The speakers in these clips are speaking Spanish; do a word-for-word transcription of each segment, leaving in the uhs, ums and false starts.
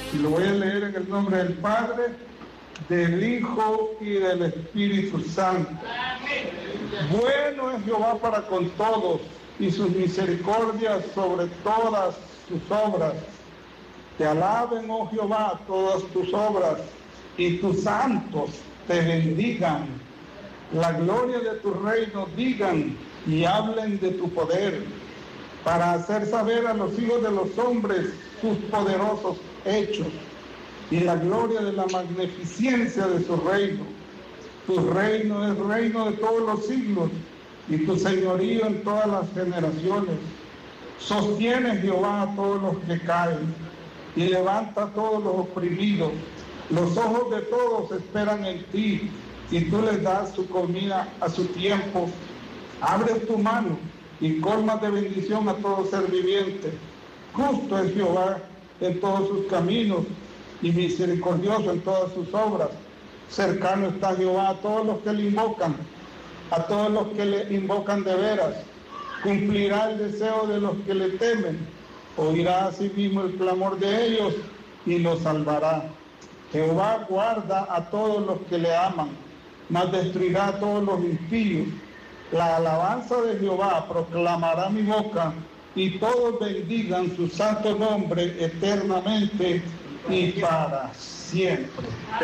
Y lo voy a leer en el nombre del Padre, del Hijo y del Espíritu Santo. Bueno es Jehová para con todos, y sus misericordias sobre todas sus obras. Te alaben, oh Jehová, todas tus obras, y tus santos te bendigan. La gloria de tu reino digan y hablen de tu poder, para hacer saber a los hijos de los hombres sus poderosos hechos y la gloria de la magnificencia de su reino. Tu reino es reino de todos los siglos, y tu señorío en todas las generaciones. Sostiene Jehová a todos los que caen, y levanta a todos los oprimidos. Los ojos de todos esperan en ti, y tú les das su comida a su tiempo. Abres tu mano y colmas de bendición a todo ser viviente. Justo es Jehová en todos sus caminos, y misericordioso en todas sus obras. Cercano está Jehová a todos los que le invocan, a todos los que le invocan de veras. Cumplirá el deseo de los que le temen, oirá a sí mismo el clamor de ellos y los salvará. Jehová guarda a todos los que le aman, mas destruirá a todos los impíos. La alabanza de Jehová proclamará mi boca, y todos bendigan su santo nombre eternamente y para siempre.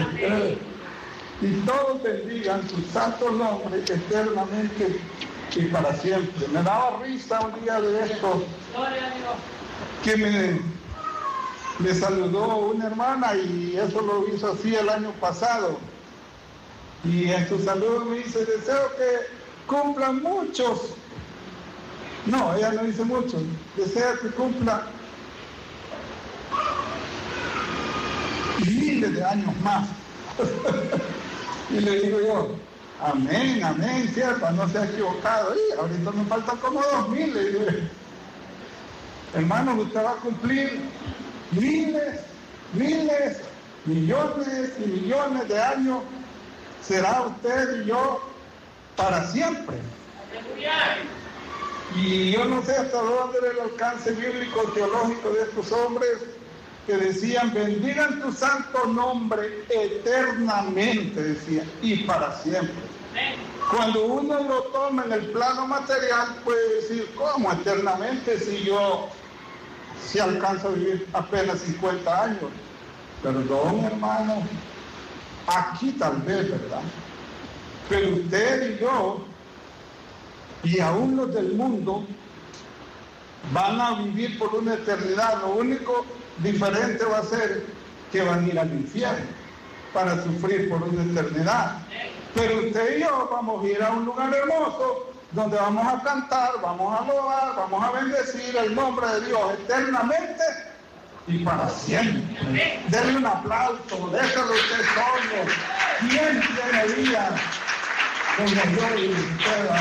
Y todos bendigan su santo nombre eternamente y para siempre. Me daba risa un día de estos que me, me saludó una hermana, y eso lo hizo así el año pasado. Y en su saludo me dice: deseo que cumplan muchos. No, ella no dice muchos. Desea que cumpla miles de años más. Y le digo yo: amén, amén, cierto, no se ha equivocado. Y ahorita me faltan como dos mil. Le digo: hermano, usted va a cumplir miles, miles, millones y millones de años. Será usted y yo para siempre. Y yo no sé hasta dónde era el alcance bíblico, teológico de estos hombres que decían: bendigan tu santo nombre eternamente, decían, y para siempre. Cuando uno lo toma en el plano material, puede decir: ¿cómo eternamente si yo si alcanzo a vivir apenas cincuenta años? Perdón, hermano, aquí tal vez, ¿verdad? Pero usted y yo, y aún los del mundo, van a vivir por una eternidad. Lo único diferente va a ser que van a ir al infierno para sufrir por una eternidad. Pero usted y yo vamos a ir a un lugar hermoso donde vamos a cantar, vamos a alabar, vamos a bendecir el nombre de Dios eternamente y para siempre. Denle un aplauso, déjalo usted solo. ¿Quién tiene vida como yo y usted?